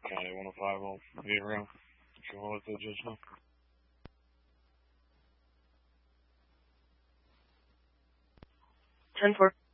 County 105 will be around. You want to let the judge know? 10-4.